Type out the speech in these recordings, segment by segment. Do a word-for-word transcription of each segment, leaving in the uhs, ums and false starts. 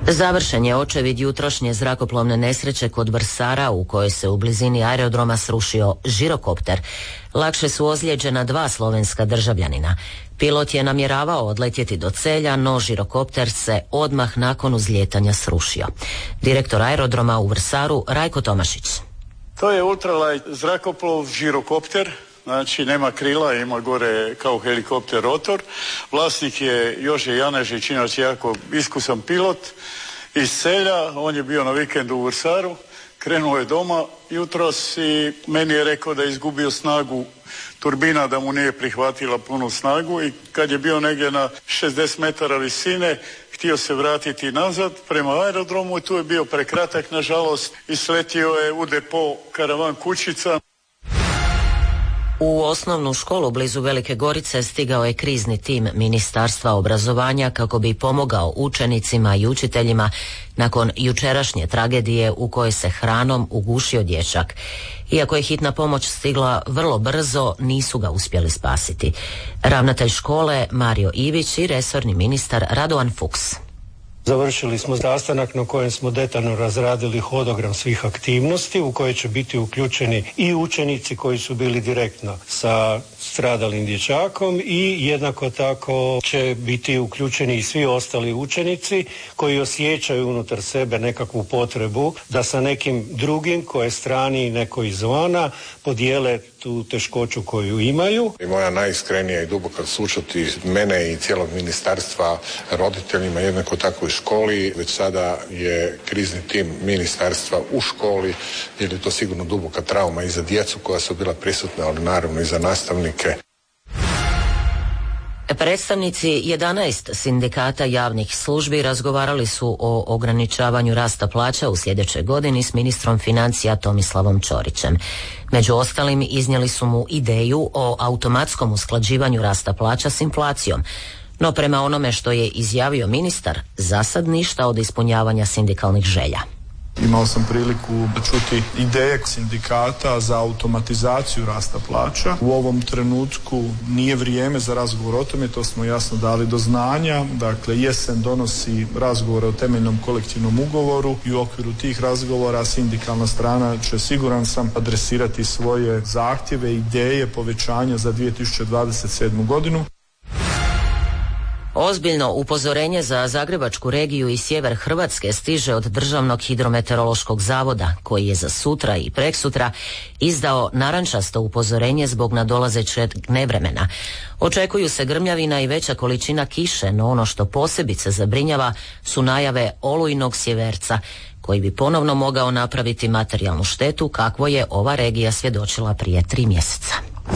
Završen je očevid jutrošnje zrakoplovne nesreće kod Vrsara u kojoj se u blizini aerodroma srušio žirokopter. Lakše su ozlijeđena dva slovenska državljanina. Pilot je namjeravao odletjeti do Celja, no žirokopter se odmah nakon uzlijetanja srušio. Direktor aerodroma u Vrsaru Rajko Tomašić. To je ultralight zrakoplov, žirokopter. Znači nema krila, ima gore kao helikopter rotor. Vlasnik je Jože Janežić, inače jako iskusan pilot iz Celja. On je bio na vikendu u Vrsaru, krenuo je doma jutros i meni je rekao da je izgubio snagu turbina, da mu nije prihvatila punu snagu i kad je bio negdje na šezdeset metara visine, htio se vratiti nazad prema aerodromu i tu je bio prekratak, nažalost, i sletio je u depo Karavan Kućica. U osnovnu školu blizu Velike Gorice stigao je krizni tim Ministarstva obrazovanja kako bi pomogao učenicima i učiteljima nakon jučerašnje tragedije u kojoj se hranom ugušio dječak. Iako je hitna pomoć stigla vrlo brzo, nisu ga uspjeli spasiti. Ravnatelj škole Mario Ivić i resorni ministar Radovan Fuchs. Završili smo sastanak na kojem smo detaljno razradili hodogram svih aktivnosti u koje će biti uključeni i učenici koji su bili direktno sa stradalim dječakom i jednako tako će biti uključeni i svi ostali učenici koji osjećaju unutar sebe nekakvu potrebu da sa nekim drugim koje strani neko izvana podijele tu teškoću koju imaju. I moja najiskrenija i duboka sućut mene i cijelog ministarstva roditeljima, jednako tako i školi. Već sada je krizni tim ministarstva u školi jer je to sigurno duboka trauma i za djecu koja su bila prisutna, ali naravno i za nastavnike. Predstavnici jedanaest sindikata javnih službi razgovarali su o ograničavanju rasta plaća u sljedećoj godini s ministrom financija Tomislavom Ćorićem. Među ostalim iznijeli su mu ideju o automatskom usklađivanju rasta plaća s inflacijom. No prema onome što je izjavio ministar, za sad ništa od ispunjavanja sindikalnih želja. Imao sam priliku čuti ideje sindikata za automatizaciju rasta plaća. U ovom trenutku nije vrijeme za razgovor o tome, to smo jasno dali do znanja. Dakle, jesen donosi razgovore o temeljnom kolektivnom ugovoru i u okviru tih razgovora sindikalna strana će, siguran sam, adresirati svoje zahtjeve i ideje povećanja za dvije tisuće dvadeset sedmu godinu. Ozbiljno upozorenje za Zagrebačku regiju i sjever Hrvatske stiže od Državnog hidrometeorološkog zavoda, koji je za sutra i preksutra izdao narančasto upozorenje zbog nadolazećeg nevremena. Očekuju se grmljavina i veća količina kiše, no ono što posebice zabrinjava su najave olujnog sjeverca, koji bi ponovno mogao napraviti materijalnu štetu kakvo je ova regija svjedočila prije tri mjeseca.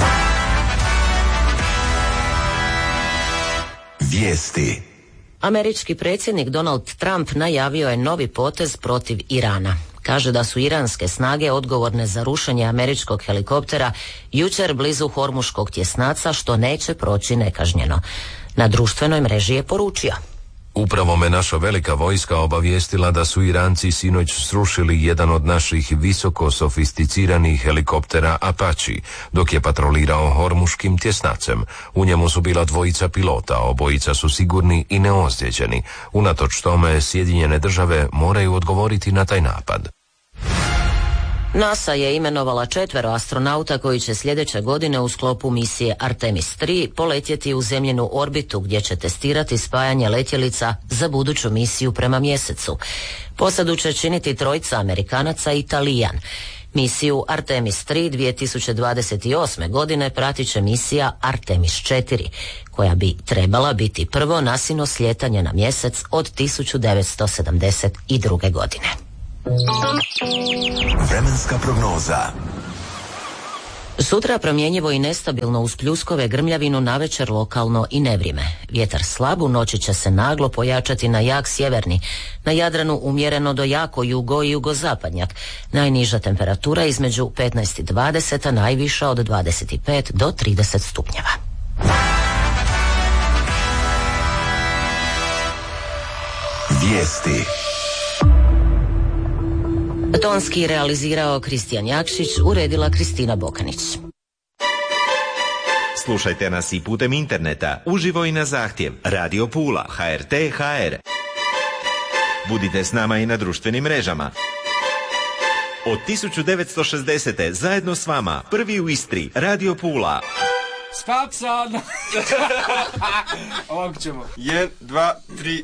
Vijesti. Američki predsjednik Donald Trump najavio je novi potez protiv Irana. Kaže da su iranske snage odgovorne za rušenje američkog helikoptera jučer blizu Hormuškog tjesnaca, što neće proći nekažnjeno. Na društvenoj mreži je poručio: Upravo me naša velika vojska obavijestila da su Iranci sinoć srušili jedan od naših visoko sofisticiranih helikoptera Apache dok je patrolirao Hormuškim tjesnacem. U njemu su bila dvojica pilota, obojica su sigurni i neozlijeđeni. Unatoč tome, Sjedinjene države moraju odgovoriti na taj napad. NASA je imenovala četvero astronauta koji će sljedeće godine u sklopu misije Artemis tri poletjeti u zemljinu orbitu gdje će testirati spajanje letjelica za buduću misiju prema mjesecu. Posadu će činiti trojica Amerikanaca i Talijan. Misiju Artemis tri dvije tisuće dvadeset osme godine pratit će misija Artemis četiri, koja bi trebala biti prvo nasino slijetanje na mjesec od tisuću devetsto sedamdeset druge godine. Vremenska prognoza. Sutra promjenjivo i nestabilno uz pljuskove, grmljavinu, navečer lokalno i nevrijeme. Vjetar slab, u noći će se naglo pojačati na jak sjeverni. Na Jadranu umjereno do jako jugo i jugozapadnjak. Najniža temperatura između petnaest i dvadeset, a najviša od dvadeset pet do trideset stupnjeva. Vijesti. Tonski realizirao Kristijan Jakšić, uredila Kristina Bokanić. Slušajte nas i putem interneta, uživo i na zahtjev. Radio Pula, ha er te, ha er. Budite s nama i na društvenim mrežama. Od tisuću devetsto šezdesete zajedno s vama, prvi u Istri, Radio Pula. Spapsan! Ovako ćemo. Jedan, dva, tri,